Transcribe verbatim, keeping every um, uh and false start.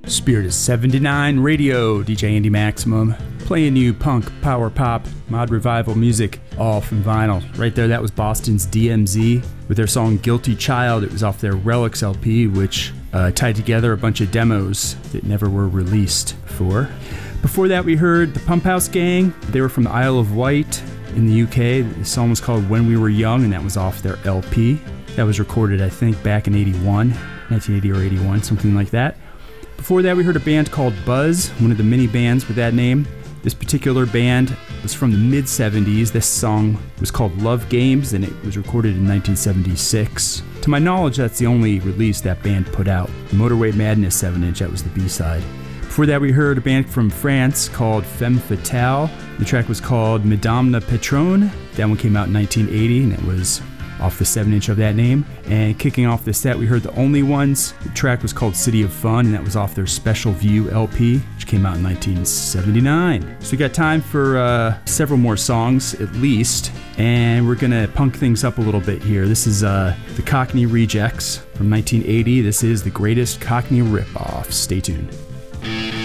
Spirit is seventy-nine Radio, D J Andy Maximum, playing you punk, power pop, mod revival music, all from vinyl. Right there, that was Boston's D M Z with their song Guilty Child. It was off their Relics L P, which uh, tied together a bunch of demos that never were released before. Before that, we heard the Pump House Gang. They were from the Isle of Wight in the U K. The song was called When We Were Young, and that was off their L P. That was recorded, I think, back in eighty-one, nineteen eighty or eighty-one, something like that. Before that, we heard a band called Buzz, one of the many bands with that name. This particular band was from the mid-seventies. This song was called Love Games, and it was recorded in nineteen seventy-six. To my knowledge, that's the only release that band put out. The Motorway Madness seven inch, that was the B-side. Before that, we heard a band from France called Femme Fatale. The track was called Madame la Patronne. That one came out in nineteen eighty, and it was off the seven inch of that name. And kicking off the set, we heard The Only Ones. The track was called City of Fun, and that was off their Special View L P, which came out in nineteen seventy-nine. So we got time for uh, several more songs, at least, and we're gonna punk things up a little bit here. This is uh, the Cockney Rejects from nineteen eighty. This is the greatest Cockney ripoff. Stay tuned.